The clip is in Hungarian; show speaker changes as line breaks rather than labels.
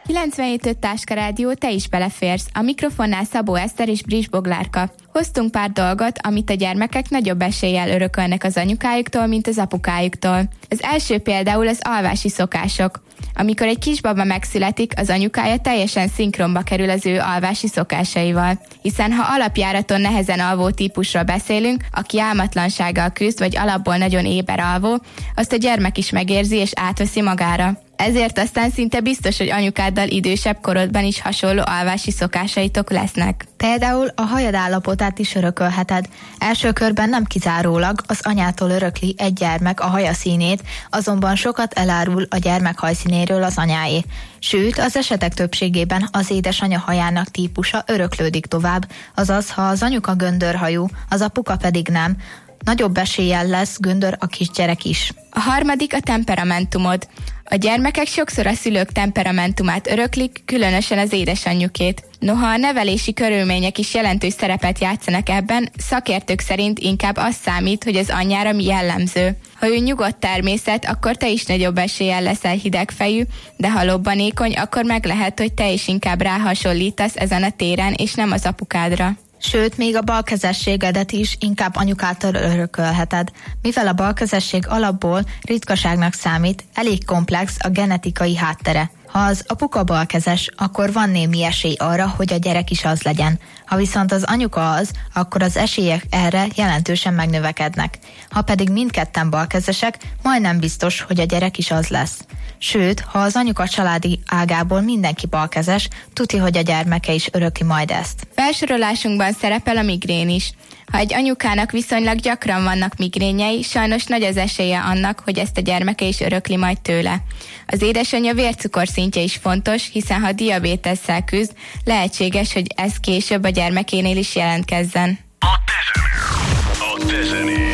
97.5 Táska Rádió, te is beleférsz. A mikrofonnál Szabó Eszter és Bris Boglárka. Hoztunk pár dolgot, amit a gyermekek nagyobb eséllyel örökölnek az anyukájuktól, mint az apukájuktól. Az első például az alvási szokások. Amikor egy kisbaba megszületik, az anyukája teljesen szinkronba kerül az ő alvási szokásaival. Hiszen ha alapjáraton nehezen alvó típusról beszélünk, aki álmatlansággal küzd, vagy alapból nagyon éber alvó, azt a gyermek is megérzi és átveszi magára. Ezért aztán szinte biztos, hogy anyukáddal idősebb korodban is hasonló alvási szokásaitok lesznek.
Például a hajad állapotát is örökölheted. Első körben nem kizárólag az anyától örökli egy gyermek a haja színét, azonban sokat elárul a gyermek hajszínéről az anyáé. Sőt, az esetek többségében az édesanya hajának típusa öröklődik tovább, azaz, ha az anyuka göndörhajú, az apuka pedig nem, nagyobb eséllyel lesz göndör a kisgyerek is.
A harmadik a temperamentumod. A gyermekek sokszor a szülők temperamentumát öröklik, különösen az édesanyjukét. Noha a nevelési körülmények is jelentős szerepet játszanak ebben, szakértők szerint inkább az számít, hogy az anyjára mi jellemző. Ha ő nyugodt természet, akkor te is nagyobb eséllyel leszel hidegfejű, de ha lobbanékony, akkor meg lehet, hogy te is inkább ráhasonlítasz ezen a téren, és nem az apukádra.
Sőt, még a balkezességedet is inkább anyukától örökölheted. Mivel a balkezesség alapból ritkaságnak számít, elég komplex a genetikai háttere. Ha az apuka balkezes, akkor van némi esély arra, hogy a gyerek is az legyen. Ha viszont az anyuka az, akkor az esélyek erre jelentősen megnövekednek. Ha pedig mindketten balkezesek, majdnem biztos, hogy a gyerek is az lesz. Sőt, ha az anyuka családi ágából mindenki balkezes, tuti, hogy a gyermeke is örökli majd ezt.
Felsorolásunkban szerepel a migrén is. Ha egy anyukának viszonylag gyakran vannak migrényei, sajnos nagy az esélye annak, hogy ezt a gyermeke is örökli majd tőle. Az édesanyja vércukorszintje is fontos, hiszen ha diabétesszel küzd, lehetséges, hogy ez később a gyermekénél is jelentkezzen.
A te zené.